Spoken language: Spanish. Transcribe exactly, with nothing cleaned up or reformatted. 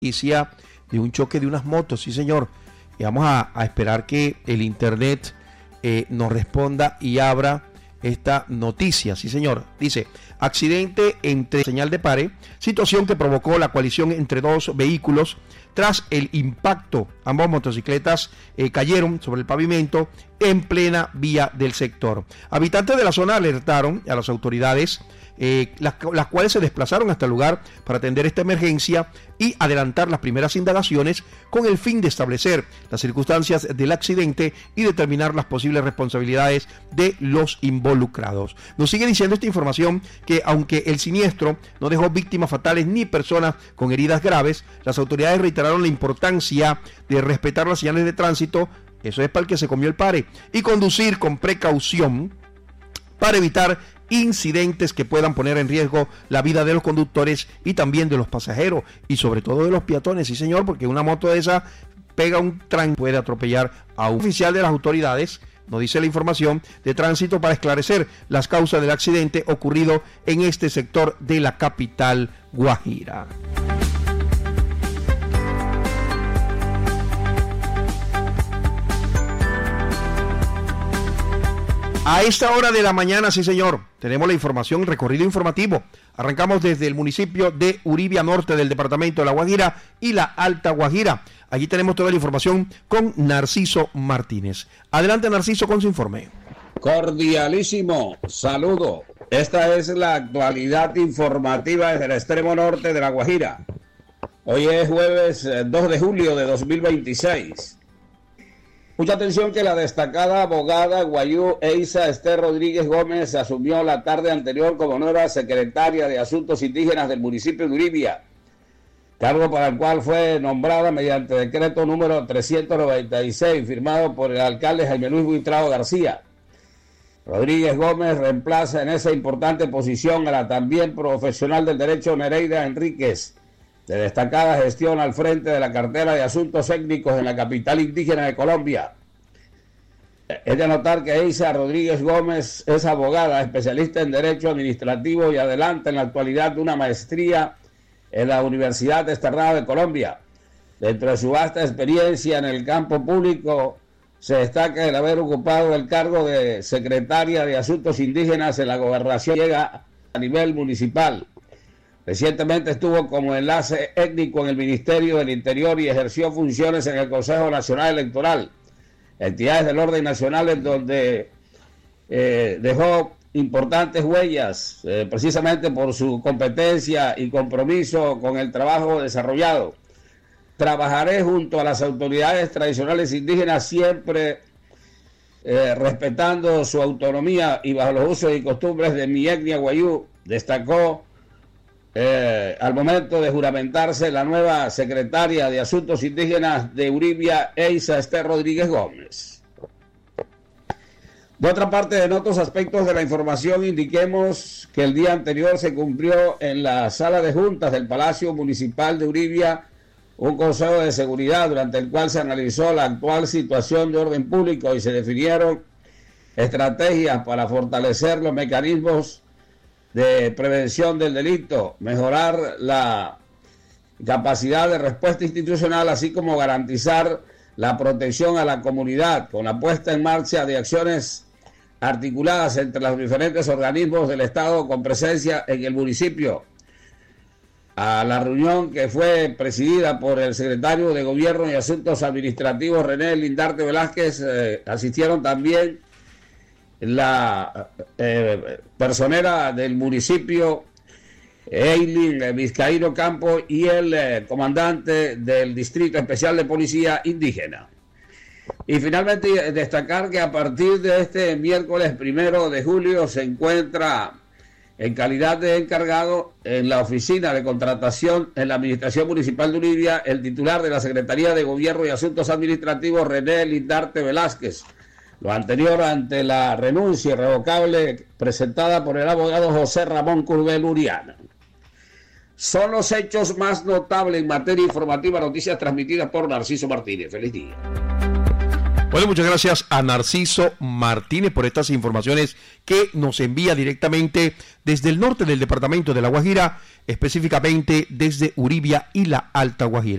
noticia de un choque de unas motos, sí señor. Y vamos a, a esperar que el internet eh, nos responda y abra esta noticia, sí señor. Dice, accidente entre señal de pare, situación que provocó la colisión entre dos vehículos. Tras el impacto, ambas motocicletas eh, cayeron sobre el pavimento en plena vía del sector. Habitantes de la zona alertaron a las autoridades, eh, las, las cuales se desplazaron hasta el lugar para atender esta emergencia y adelantar las primeras indagaciones con el fin de establecer las circunstancias del accidente y determinar las posibles responsabilidades de los involucrados. Nos sigue diciendo esta información que aunque el siniestro no dejó víctimas fatales ni personas con heridas graves, las autoridades reiteraron la importancia de respetar las señales de tránsito, eso es para el que se comió el pare, y conducir con precaución para evitar incidentes que puedan poner en riesgo la vida de los conductores y también de los pasajeros y sobre todo de los peatones, sí señor, porque una moto de esa pega un tren, puede atropellar a un oficial de las autoridades. Nos dice la información de tránsito para esclarecer las causas del accidente ocurrido en este sector de la capital Guajira. A esta hora de la mañana, sí señor, tenemos la información, recorrido informativo. Arrancamos desde el municipio de Uribia Norte del departamento de La Guajira y la Alta Guajira. Allí tenemos toda la información con Narciso Martínez. Adelante, Narciso, con su informe. Cordialísimo saludo. Esta es la actualidad informativa desde el extremo norte de La Guajira. Hoy es jueves dos de julio de dos mil veintiséis. Mucha atención que la destacada abogada guayú Eiza Esther Rodríguez Gómez asumió la tarde anterior como nueva secretaria de Asuntos Indígenas del municipio de Uribia, cargo para el cual fue nombrada mediante decreto número trescientos noventa y seis, firmado por el alcalde Jaime Luis Buitrao García. Rodríguez Gómez reemplaza en esa importante posición a la también profesional del derecho Nereida Enríquez, de destacada gestión al frente de la cartera de Asuntos Étnicos en la capital indígena de Colombia. Es de notar que Eiza Rodríguez Gómez es abogada, especialista en Derecho Administrativo y adelanta en la actualidad una maestría en la Universidad Externada de Colombia. Dentro de su vasta experiencia en el campo público, se destaca el haber ocupado el cargo de secretaria de Asuntos Indígenas en la Gobernación llega a nivel municipal. Recientemente estuvo como enlace étnico en el Ministerio del Interior y ejerció funciones en el Consejo Nacional Electoral, entidades del orden nacional en donde eh, dejó importantes huellas, eh, precisamente por su competencia y compromiso con el trabajo desarrollado. Trabajaré junto a las autoridades tradicionales indígenas siempre eh, respetando su autonomía y bajo los usos y costumbres de mi etnia guayú, destacó Eh, al momento de juramentarse la nueva secretaria de Asuntos Indígenas de Uribia, Eiza Esther Rodríguez Gómez. De otra parte, en otros aspectos de la información, indiquemos que el día anterior se cumplió en la sala de juntas del Palacio Municipal de Uribia un consejo de seguridad durante el cual se analizó la actual situación de orden público y se definieron estrategias para fortalecer los mecanismos de prevención del delito, mejorar la capacidad de respuesta institucional, así como garantizar la protección a la comunidad con la puesta en marcha de acciones articuladas entre los diferentes organismos del Estado con presencia en el municipio. A la reunión, que fue presidida por el secretario de Gobierno y Asuntos Administrativos René Lindarte Velázquez, eh, asistieron también la eh, personera del municipio Eileen Vizcaíno Campo y el eh, comandante del Distrito Especial de Policía Indígena. Y finalmente destacar que a partir de este miércoles primero de julio se encuentra en calidad de encargado en la oficina de contratación en la Administración Municipal de Uribia el titular de la Secretaría de Gobierno y Asuntos Administrativos René Lindarte Velázquez. Lo anterior ante la renuncia irrevocable presentada por el abogado José Ramón Curbel Uriana. Son los hechos más notables en materia informativa, noticias transmitidas por Narciso Martínez. Feliz día. Bueno, muchas gracias a Narciso Martínez por estas informaciones que nos envía directamente desde el norte del departamento de La Guajira, específicamente desde Uribia y la Alta Guajira.